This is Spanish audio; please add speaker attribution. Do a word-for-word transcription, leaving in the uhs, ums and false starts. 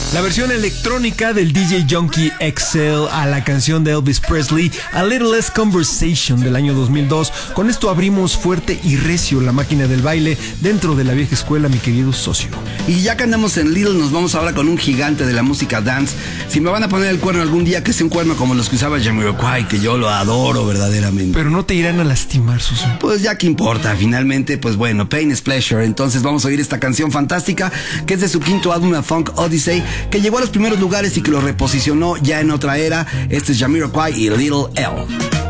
Speaker 1: La versión electrónica del D J Junkie X L a la canción de Elvis Presley, A Little Less Conversation, del año dos mil dos. Con esto abrimos fuerte y recio la máquina del baile dentro de la vieja escuela, mi querido socio.
Speaker 2: Y ya que andamos en Little, nos vamos ahora con un gigante de la música dance. Si me van a poner el cuerno algún día, que sea un cuerno como los que usaba Jamiroquai, que yo lo adoro verdaderamente.
Speaker 1: Pero no te irán a lastimar, socio.
Speaker 2: Pues ya que importa, finalmente, pues bueno, Pain is Pleasure. Entonces vamos a oír esta canción fantástica, que es de su quinto álbum, A Funk Odyssey, que llegó a los primeros lugares y que lo reposicionó ya en otra era. Este es Jamiroquai y Little L.